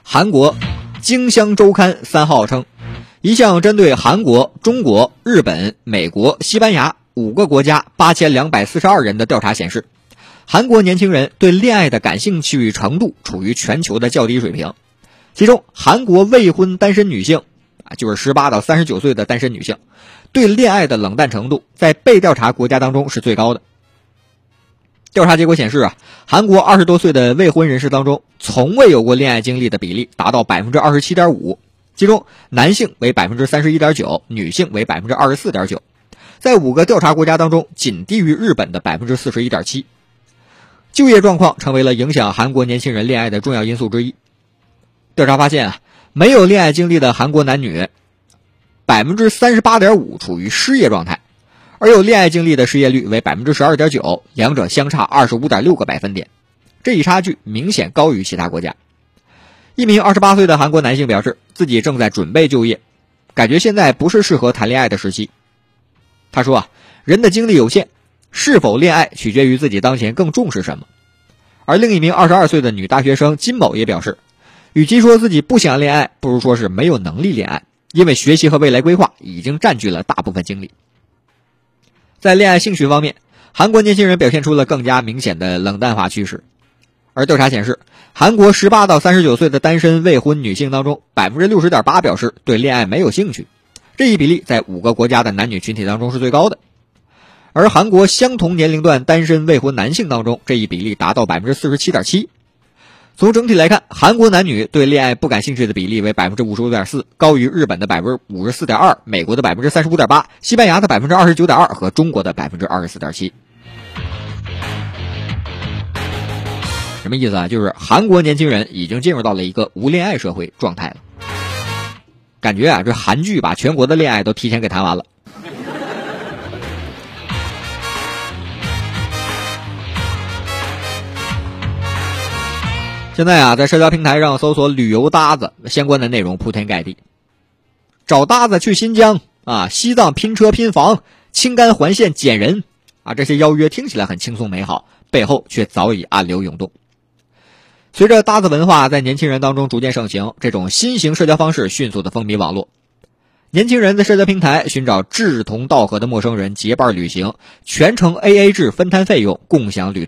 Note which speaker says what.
Speaker 1: 韩国京乡周刊3号称，一项针对韩国、中国、日本、美国、西班牙5个国家8242人的调查显示，韩国年轻人对恋爱的感兴趣程度处于全球的较低水平。其中，韩国未婚单身女性，就是18到39岁的单身女性，对恋爱的冷淡程度在被调查国家当中是最高的。调查结果显示韩国20多岁的未婚人士当中，从未有过恋爱经历的比例达到 27.5%， 其中男性为 31.9%， 女性为 24.9%， 在5个调查国家当中仅低于日本的 41.7%。 就业状况成为了影响韩国年轻人恋爱的重要因素之一。调查发现没有恋爱经历的韩国男女 38.5% 处于失业状态，而有恋爱经历的失业率为 12.9%， 两者相差 25.6 个百分点，这一差距明显高于其他国家。一名28岁的韩国男性表示，自己正在准备就业，感觉现在不是适合谈恋爱的时期。他说人的精力有限，是否恋爱取决于自己当前更重视什么。而另一名22岁的女大学生金某也表示，与其说自己不想恋爱，不如说是没有能力恋爱，因为学习和未来规划已经占据了大部分精力。在恋爱兴趣方面，韩国年轻人表现出了更加明显的冷淡化趋势。而调查显示，韩国18到39岁的单身未婚女性当中 60.8% 表示对恋爱没有兴趣，这一比例在5个国家的男女群体当中是最高的。而韩国相同年龄段单身未婚男性当中，这一比例达到 47.7%。从整体来看，韩国男女对恋爱不感兴趣的比例为 55.4%， 高于日本的 54.2%， 美国的 35.8%， 西班牙的 29.2% 和中国的 24.7%。 什么意思就是韩国年轻人已经进入到了一个无恋爱社会状态了。感觉这韩剧把全国的恋爱都提前给谈完了。现在在社交平台上搜索旅游搭子，相关的内容铺天盖地。找搭子去新疆西藏拼车拼房，青甘环线捡人这些邀约听起来很轻松美好，背后却早已暗流涌动。随着搭子文化在年轻人当中逐渐盛行，这种新型社交方式迅速的风靡网络。年轻人在社交平台寻找志同道合的陌生人结伴旅行，全程 AA 制分摊费用，共享旅途。